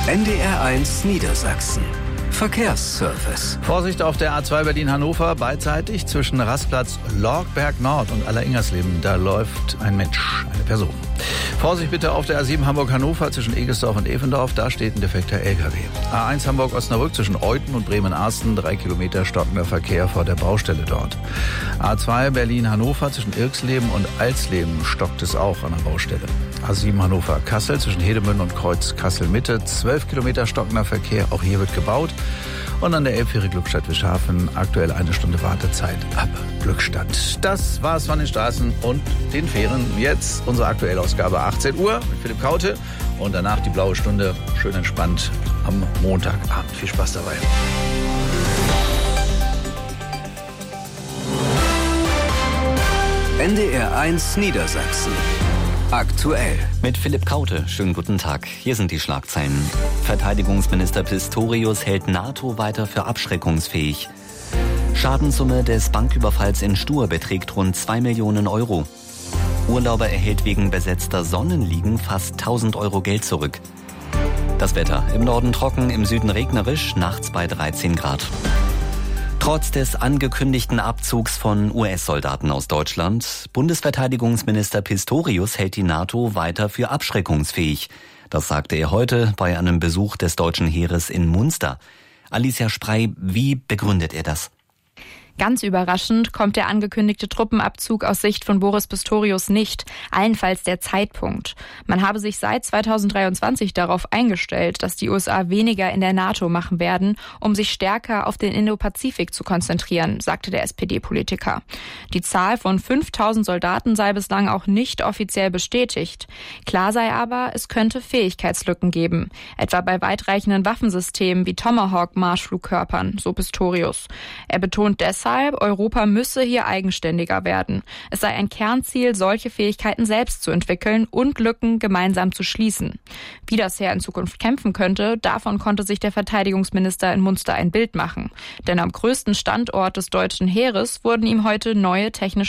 NDR1 Niedersachsen. Verkehrsservice. Vorsicht auf der A2 Berlin-Hannover, beidseitig zwischen Rastplatz Lorgberg Nord und Aller-Ingersleben. Da läuft ein Mensch, eine Person. Vorsicht bitte auf der A7 Hamburg-Hannover zwischen Egesdorf und Evendorf. Da steht ein defekter LKW. A1 Hamburg-Osnabrück zwischen Euten und Bremen-Arsten. 3 Kilometer stockender Verkehr vor der Baustelle dort. A2 Berlin-Hannover zwischen Irksleben und Alsleben stockt es auch an der Baustelle. A7 Hannover-Kassel zwischen Hedemünde und Kreuz Kassel-Mitte. 12 Kilometer stockender Verkehr. Auch hier wird gebaut. Und an der Elbfähre Glückstadt-Wischhafen aktuell 1 Stunde Wartezeit ab Glückstadt. Das war's von den Straßen und den Fähren. Jetzt unsere aktuelle Ausgabe 18 Uhr mit Philipp Kaute und danach die blaue Stunde schön entspannt am Montagabend. Viel Spaß dabei. NDR1 Niedersachsen. Aktuell. Mit Philipp Kaute. Schönen guten Tag. Hier sind die Schlagzeilen. Verteidigungsminister Pistorius hält NATO weiter für abschreckungsfähig. Schadenssumme des Banküberfalls in Stur beträgt rund 2 Millionen Euro. Urlauber erhält wegen besetzter Sonnenliegen fast 1.000 Euro Geld zurück. Das Wetter. Im Norden trocken, im Süden regnerisch, nachts bei 13 Grad. Trotz des angekündigten Abzugs von US-Soldaten aus Deutschland, Bundesverteidigungsminister Pistorius hält die NATO weiter für abschreckungsfähig. Das sagte er heute bei einem Besuch des deutschen Heeres in Munster. Alicia Sprey, wie begründet er das? Ganz überraschend kommt der angekündigte Truppenabzug aus Sicht von Boris Pistorius nicht, allenfalls der Zeitpunkt. Man habe sich seit 2023 darauf eingestellt, dass die USA weniger in der NATO machen werden, um sich stärker auf den Indopazifik zu konzentrieren, sagte der SPD-Politiker. Die Zahl von 5.000 Soldaten sei bislang auch nicht offiziell bestätigt. Klar sei aber, es könnte Fähigkeitslücken geben, etwa bei weitreichenden Waffensystemen wie Tomahawk-Marschflugkörpern, so Pistorius. Er betont deshalb, Europa müsse hier eigenständiger werden. Es sei ein Kernziel, solche Fähigkeiten selbst zu entwickeln und Lücken gemeinsam zu schließen. Wie das Heer in Zukunft kämpfen könnte, davon konnte sich der Verteidigungsminister in Munster ein Bild machen. Denn am größten Standort des deutschen Heeres wurden ihm heute neue technische